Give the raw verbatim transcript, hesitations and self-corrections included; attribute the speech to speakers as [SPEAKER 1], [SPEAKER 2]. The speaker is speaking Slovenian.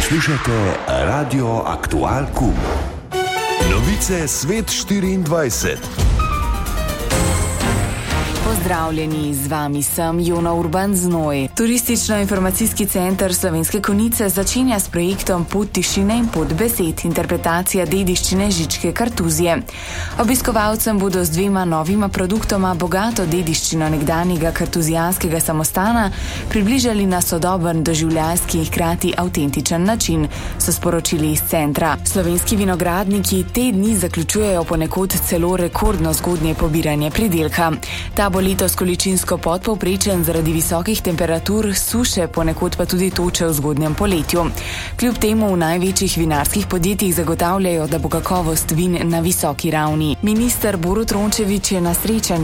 [SPEAKER 1] Poslušajte Radio Aktual Kum. Novice Svet štiriindvajset.
[SPEAKER 2] Pozdravljeni, z vami sem Jona Urban Znoj. Turistično-informacijski center Slovenske Konjice začenja s projektom Pot tišine in pot besed, interpretacija dediščine Žičke Kartuzije. Obiskovalcem bodo z dvema novima produktoma bogato dediščino nekdanjega kartuzijanskega samostana približali na sodoben, doživljajski in hkrati avtentičen način, so sporočili iz centra. Slovenski vinogradniki te dni zaključujejo ponekod celo rekordno zgodnje pobiranje pridelka. Ta bo letos količinsko podpovprečen zaradi visokih temperatur, suše, ponekod pa tudi toče v zgodnjem poletju. Kljub temu v največjih vinarskih podjetjih zagotavljajo, da bo kakovost vin na visoki ravni. Minister Borut Rončević je na srečanju